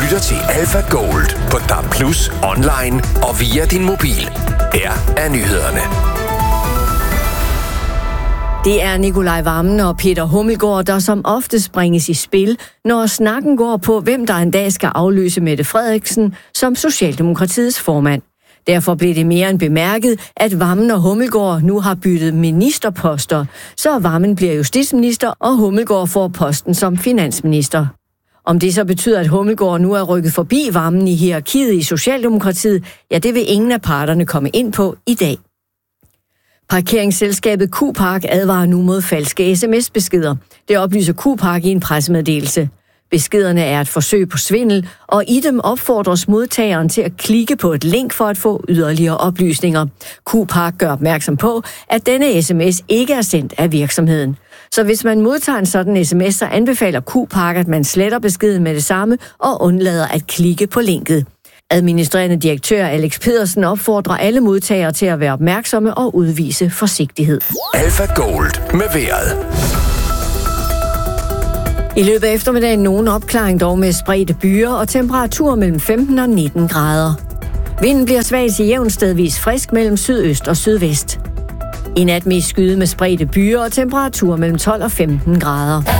lytter til Alpha Gold på DAB+, online og via din mobil. Her er nyhederne. Det er Nicolai Wammen og Peter Hummelgaard, der som oftest bringes i spil, når snakken går på, hvem der en dag skal afløse Mette Frederiksen som Socialdemokratiets formand. Derfor blev det mere end bemærket, at Wammen og Hummelgaard nu har byttet ministerposter, så Wammen bliver justitsminister, og Hummelgaard får posten som finansminister. Om det så betyder, at Hummelgaard nu er rykket forbi Wammen i hierarkiet i Socialdemokratiet, ja, det vil ingen af parterne komme ind på i dag. Parkeringsselskabet Q-Park advarer nu mod falske sms-beskeder. Det oplyser Q-Park i en pressemeddelelse. Beskederne er et forsøg på svindel, og i dem opfordres modtageren til at klikke på et link for at få yderligere oplysninger. Q-Park gør opmærksom på, at denne sms ikke er sendt af virksomheden. Så hvis man modtager en sådan sms, så anbefaler Q-Park, at man sletter beskeden med det samme og undlader at klikke på linket. Administrerende direktør Alex Pedersen opfordrer alle modtagere til at være opmærksomme og udvise forsigtighed. Alpha Gold med vejret. I løbet af eftermiddagen nogen opklaring dog med spredte byer og temperatur mellem 15 og 19 grader. Vinden bliver svag til jævn stedvis frisk mellem sydøst og sydvest. I nat mest skyde med spredte byer og temperatur mellem 12 og 15 grader.